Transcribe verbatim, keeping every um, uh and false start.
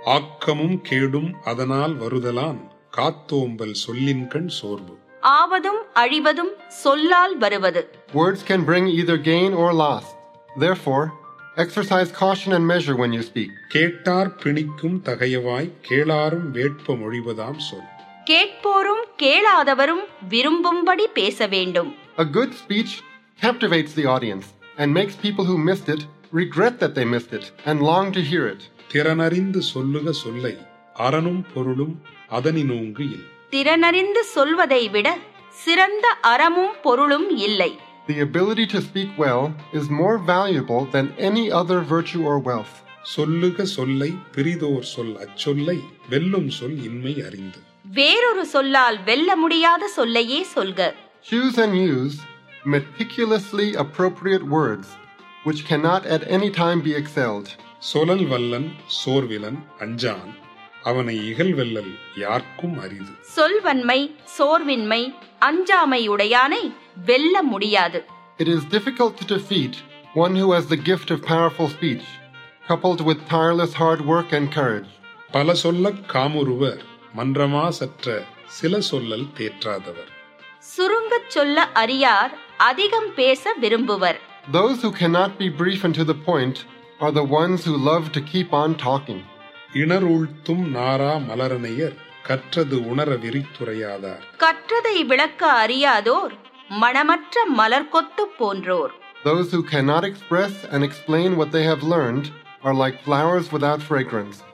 ஆக்கமும் கேடும் அதனால் வருதலான் காத்தோம்பல் சொல்லின்கண் சோர்வு. ஆவதும் அழிவதும் சொல்லால் வருவது. Words can bring either gain or loss. Therefore, exercise caution and measure when you speak. கேட்டார் பிணிக்கும் தகையவாய் கேளாரும் வேட்ப மொழிவதாம் சொல். கேட்போரும் கேளாதவரும் விரும்பும்படி பேச வேண்டும். A good speech captivates the audience and makes people who missed it regret that they missed it and long to hear it. திறனறிந்து சொல்லுக சொல்லை அறனும் பொருளும் அதனினோங்கு இல். திறனறிந்து சொல்வதை விட சிறந்த அறமும் பொருளும் இல்லை. The ability to speak well is more valuable than any other virtue or wealth. சொல்லுக சொல்லை பிரிதோர் சொல் அச்சொல்லை வெல்லும் சொல் இன்மை அறிந்து. வேறொரு சொல்லால் வெல்ல முடியாத சொல்லையே சொல்க. Choose and use meticulously appropriate words which cannot at any time be excelled. சொலல் Vallan சோர்விலன் Anjaan அவனை இகழ்வெல்லல் யார்க்கும் அரிது. சொல்வன்மை சோர்வின்மை அஞ்சாமை உடையானை வெல்ல முடியாது. It is difficult to defeat one who has the gift of powerful speech, coupled with tireless hard work and courage. பல சொல்லக் காமுறுவர் மன்றமா சற்ற சில சொல்லல் தேற்றாதவர். சுருங்கச் சொல்ல அறியார் அதிகம் பேச விரும்புவர். Those who cannot be brief and to the point are the ones who love to keep on talking. இணரூழ்த்தும் நாரா மலரணையர் கற்றது உணர விரித்துரையாதார். கற்றதை விளக்க அறியாதோர் மணமற்ற மலர்கொத்து போன்றோர். Those who cannot express and explain what they have learned are like flowers without fragrance.